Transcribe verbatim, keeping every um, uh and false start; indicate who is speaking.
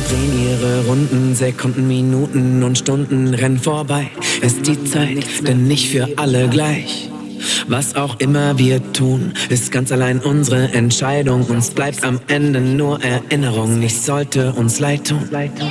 Speaker 1: drehen ihre Runden, Sekunden, Minuten und Stunden rennen vorbei. Ist die Zeit denn nicht für alle gleich? Was auch immer wir tun, ist ganz allein unsere Entscheidung. Uns bleibt am Ende nur Erinnerung, nichts sollte uns leid tun.